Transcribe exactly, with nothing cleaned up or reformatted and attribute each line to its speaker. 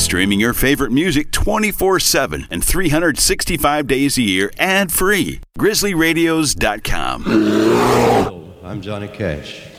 Speaker 1: Streaming your favorite music twenty-four seven and three hundred sixty-five days a year ad-free. grizzly radios dot com.
Speaker 2: I'm Johnny Cash.